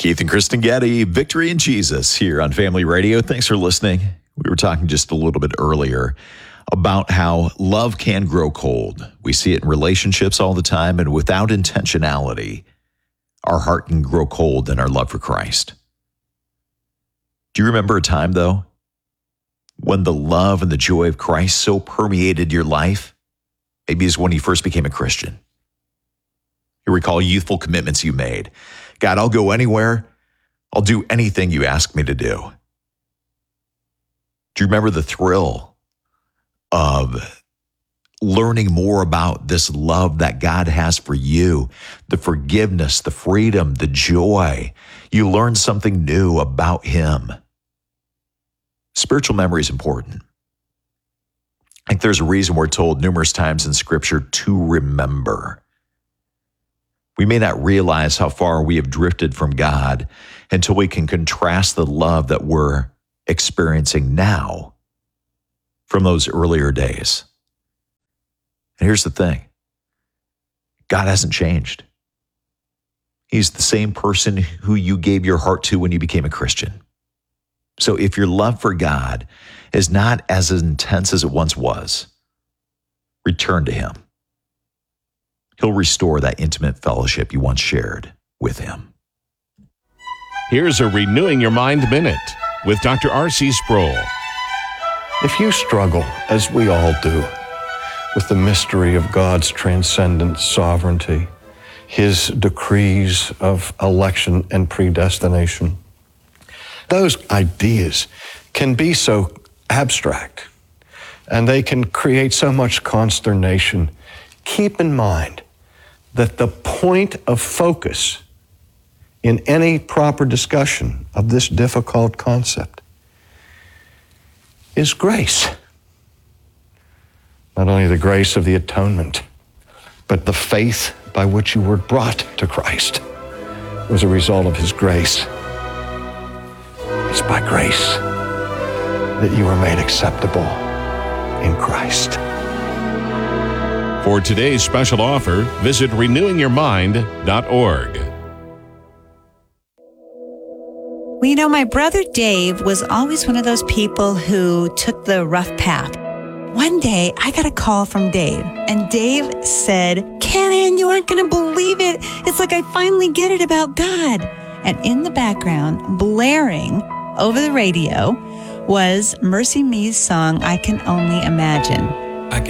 Keith and Kristen Getty, Victory in Jesus here on Family Radio. Thanks for listening. We were talking just a little bit earlier about how love can grow cold. We see it in relationships all the time, and without intentionality, our heart can grow cold in our love for Christ. Do you remember a time, though, when the love and the joy of Christ so permeated your life? Maybe it's when you first became a Christian. You recall youthful commitments you made. God, I'll go anywhere. I'll do anything you ask me to do. Do you remember the thrill of learning more about this love that God has for you, the forgiveness, the freedom, the joy? You learned something new about Him. Spiritual memory is important. I think there's a reason we're told numerous times in Scripture to remember. We may not realize how far we have drifted from God until we can contrast the love that we're experiencing now from those earlier days. And here's the thing. God hasn't changed. He's the same person who you gave your heart to when you became a Christian. So if your love for God is not as intense as it once was, return to Him. He'll restore that intimate fellowship you once shared with Him. Here's a Renewing Your Mind Minute with Dr. R.C. Sproul. If you struggle, as we all do, with the mystery of God's transcendent sovereignty, His decrees of election and predestination, those ideas can be so abstract and they can create so much consternation. Keep in mind that the point of focus in any proper discussion of this difficult concept is grace. Not only the grace of the atonement, but the faith by which you were brought to Christ was a result of His grace. It's by grace that you were made acceptable in Christ. For today's special offer, visit renewingyourmind.org. Well, you know, my brother Dave was always one of those people who took the rough path. One day, I got a call from Dave, and Dave said, "Karen, you aren't going to believe it. It's like I finally get it about God." And in the background, blaring over the radio, was Mercy Me's song, "I Can Only Imagine."